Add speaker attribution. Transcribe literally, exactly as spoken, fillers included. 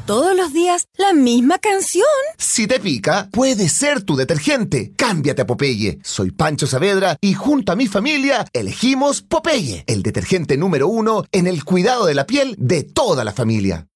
Speaker 1: todos los días la misma canción.
Speaker 2: Si te pica, puede ser tu detergente. Cámbiate a Popeye. Soy Pancho Saavedra y junto a mi familia elegimos Popeye, el detergente número uno en el cuidado de la piel de toda la familia.